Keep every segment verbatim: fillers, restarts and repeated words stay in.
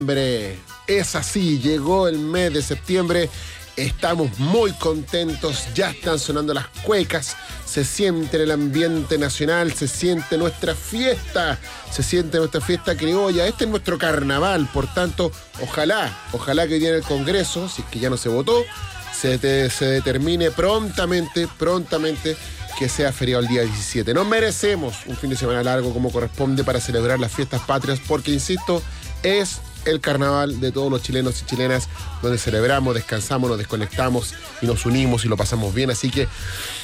septiembre. Es así, llegó el mes de septiembre. Estamos muy contentos, ya están sonando las cuecas, se siente el ambiente nacional, se siente nuestra fiesta, se siente nuestra fiesta criolla. Este es nuestro carnaval, por tanto, ojalá, ojalá que hoy día en el Congreso, si es que ya no se votó, se, te, se determine prontamente, prontamente que sea feriado el día diecisiete. Nos merecemos un fin de semana largo como corresponde para celebrar las fiestas patrias, porque, insisto, es el carnaval de todos los chilenos y chilenas, donde celebramos, descansamos, nos desconectamos y nos unimos y lo pasamos bien. Así que,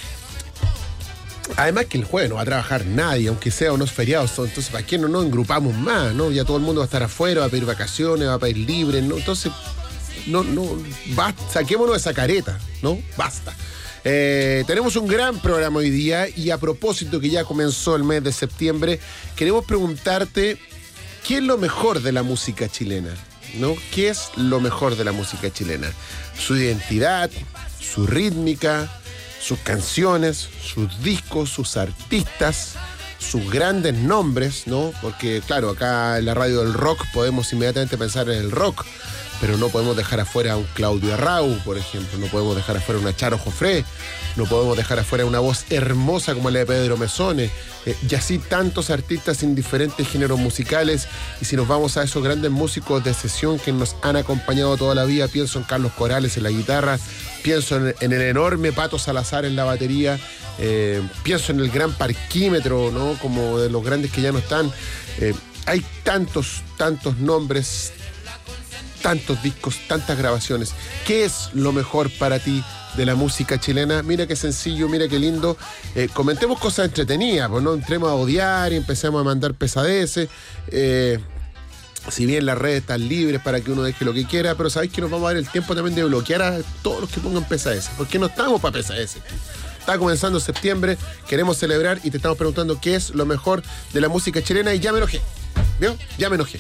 además que el jueves no va a trabajar nadie, aunque sea unos feriados, entonces ¿para qué no nos engrupamos más? ¿No? Ya todo el mundo va a estar afuera, va a pedir vacaciones, va a pedir libre, ¿no? Entonces, no, no, basta, saquémonos de esa careta, ¿no? Basta. Eh, tenemos un gran programa hoy día y a propósito que ya comenzó el mes de septiembre, queremos preguntarte ¿qué es lo mejor de la música chilena? ¿No? ¿Qué es lo mejor de la música chilena? Su identidad, su rítmica, sus canciones, sus discos, sus artistas, sus grandes nombres, ¿no? Porque, claro, acá en la radio del rock podemos inmediatamente pensar en el rock, pero no podemos dejar afuera a un Claudio Arrau, por ejemplo, no podemos dejar afuera a una Charo Jofré, no podemos dejar afuera una voz hermosa como la de Pedro Mesone, eh, y así tantos artistas en diferentes géneros musicales. Y si nos vamos a esos grandes músicos de sesión que nos han acompañado toda la vida, pienso en Carlos Corales en la guitarra, pienso en, en el enorme Pato Salazar en la batería, eh, pienso en el gran Parquímetro, ¿no? Como de los grandes que ya no están. Eh, hay tantos, tantos nombres, tantos discos, tantas grabaciones. ¿Qué es lo mejor para ti de la música chilena? Mira qué sencillo, mira qué lindo. Eh, comentemos cosas entretenidas, pues no entremos a odiar y empecemos a mandar pesadeces. Eh, si bien las redes están libres para que uno deje lo que quiera, pero sabéis que nos vamos a dar el tiempo también de bloquear a todos los que pongan pesadeces, porque no estamos para pesadeces. Está comenzando septiembre, queremos celebrar y te estamos preguntando qué es lo mejor de la música chilena y ya me enojé. ¿Vio? Ya me enojé.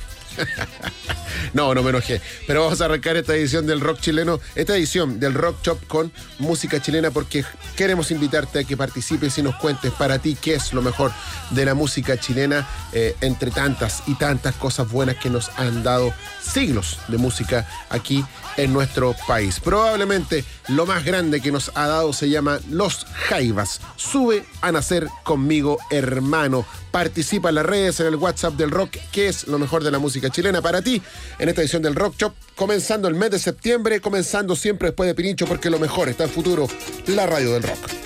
No, no me enojé. Pero vamos a arrancar esta edición del rock chileno, esta edición del Rock Shop con música chilena, porque queremos invitarte a que participes y nos cuentes para ti qué es lo mejor de la música chilena, eh, entre tantas y tantas cosas buenas que nos han dado siglos de música aquí en nuestro país. Probablemente lo más grande que nos ha dado se llama Los Jaivas. Sube a nacer conmigo, hermano. Participa en las redes, en el WhatsApp del rock, qué es lo mejor de la música chilena para ti en esta edición del Rock Shop, comenzando el mes de septiembre, comenzando siempre después de Pirincho, porque lo mejor está en futuro, la radio del rock.